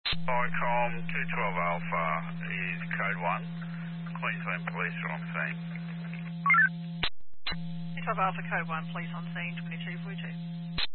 Vicom 212 Alpha is code 1. Queensland Police are on scene. 212 Alpha Code 1, police on scene, 2242.